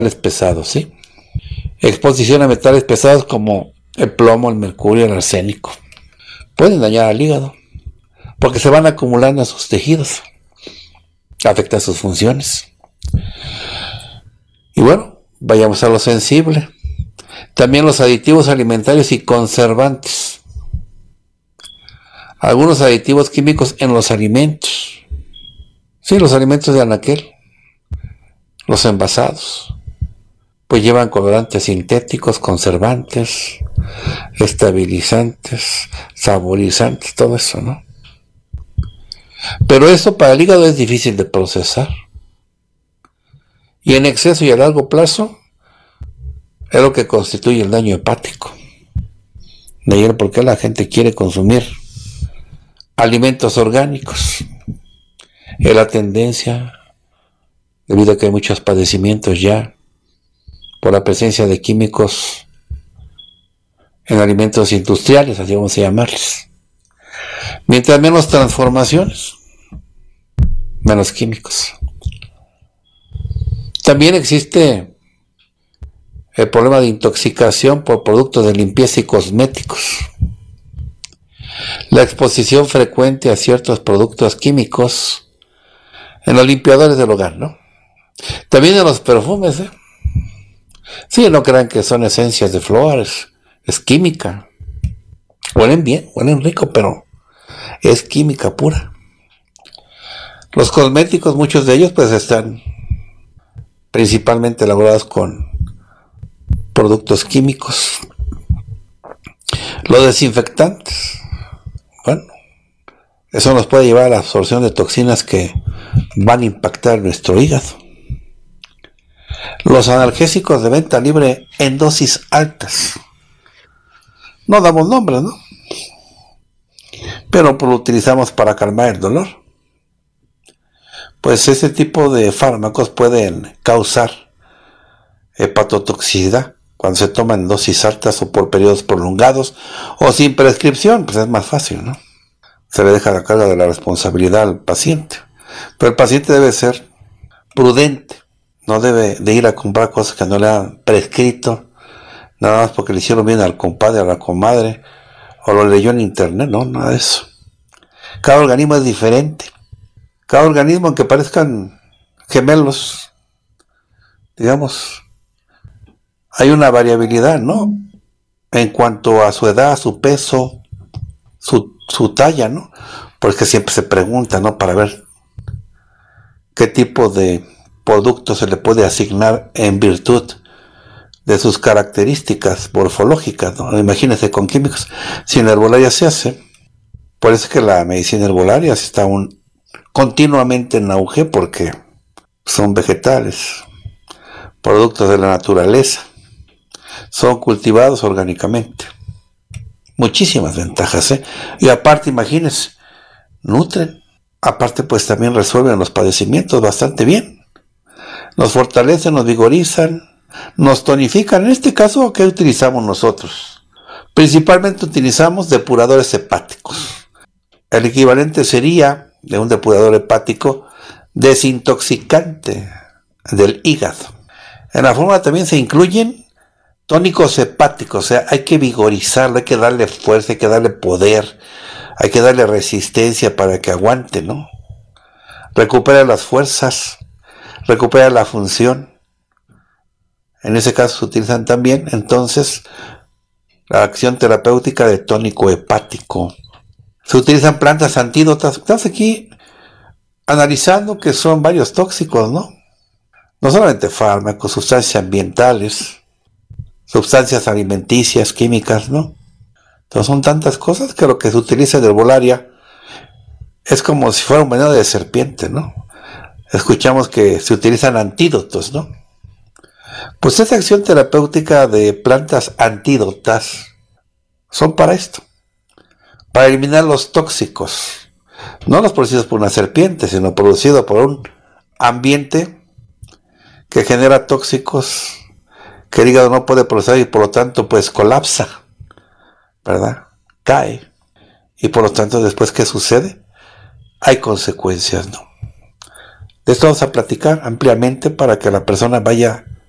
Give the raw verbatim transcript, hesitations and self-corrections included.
pesados, ¿sí? Exposición a metales pesados como el plomo, el mercurio, el arsénico. Pueden dañar al hígado, porque se van acumulando en sus tejidos. Afecta sus funciones. Y bueno, vayamos a lo sensible. También los aditivos alimentarios y conservantes. Algunos aditivos químicos en los alimentos. Sí, los alimentos de anaquel. Los envasados. Pues llevan colorantes sintéticos, conservantes, estabilizantes, saborizantes, todo eso, ¿no? Pero eso para el hígado es difícil de procesar. Y en exceso y a largo plazo es lo que constituye el daño hepático. De ahí el por qué la gente quiere consumir alimentos orgánicos. Es la tendencia, debido a que hay muchos padecimientos ya por la presencia de químicos en alimentos industriales, así vamos a llamarles. Mientras menos transformaciones, menos químicos. También existe el problema de intoxicación por productos de limpieza y cosméticos. La exposición frecuente a ciertos productos químicos en los limpiadores del hogar, ¿no? También en los perfumes, ¿eh? Sí, no crean que son esencias de flores, es química. Huelen bien, huelen rico, pero es química pura. Los cosméticos, muchos de ellos, pues están principalmente elaborados con productos químicos. Los desinfectantes, bueno, eso nos puede llevar a la absorción de toxinas que van a impactar nuestro hígado. Los analgésicos de venta libre en dosis altas. No damos nombres, ¿no? Pero pues lo utilizamos para calmar el dolor. Pues ese tipo de fármacos pueden causar hepatotoxicidad cuando se toman en dosis altas o por periodos prolongados o sin prescripción, pues es más fácil, ¿no? Se le deja la carga de la responsabilidad al paciente. Pero el paciente debe ser prudente. No debe de ir a comprar cosas que no le han prescrito, nada más porque le hicieron bien al compadre, a la comadre, o lo leyó en internet, no, nada de eso. Cada organismo es diferente. Cada organismo, aunque parezcan gemelos, digamos, hay una variabilidad, ¿no? En cuanto a su edad, su peso, su, su talla, ¿no? Porque siempre se pregunta, ¿no? Para ver qué tipo de producto se le puede asignar en virtud de sus características morfológicas, ¿no? Imagínense con químicos. Si en herbolaria se hace, por eso es que la medicina herbolaria está un, continuamente en auge, porque son vegetales, productos de la naturaleza, son cultivados orgánicamente. Muchísimas ventajas, ¿eh? Y aparte, imagínense, nutren, aparte pues también resuelven los padecimientos bastante bien. Nos fortalecen, nos vigorizan, nos tonifican. En este caso, ¿qué utilizamos nosotros? Principalmente utilizamos depuradores hepáticos. El equivalente sería de un depurador hepático desintoxicante del hígado. En la fórmula también se incluyen tónicos hepáticos, o sea, hay que vigorizarlo, hay que darle fuerza, hay que darle poder, hay que darle resistencia para que aguante, ¿no? Recupera las fuerzas, recupera la función. En ese caso se utilizan también, entonces, la acción terapéutica de tónico hepático. Se utilizan plantas antídotas. Estamos aquí analizando que son varios tóxicos, ¿no? No solamente fármacos, sustancias ambientales, sustancias alimenticias, químicas, ¿no? Entonces son tantas cosas que lo que se utiliza en herbolaria es como si fuera un veneno de serpiente, ¿no? Escuchamos que se utilizan antídotos, ¿no? Pues esa acción terapéutica de plantas antídotas son para esto, para eliminar los tóxicos, no los producidos por una serpiente, sino producidos por un ambiente que genera tóxicos que el hígado no puede procesar y por lo tanto pues colapsa, ¿verdad? Cae. Y por lo tanto después, ¿qué sucede? Hay consecuencias, ¿no? De esto vamos a platicar ampliamente para que la persona vaya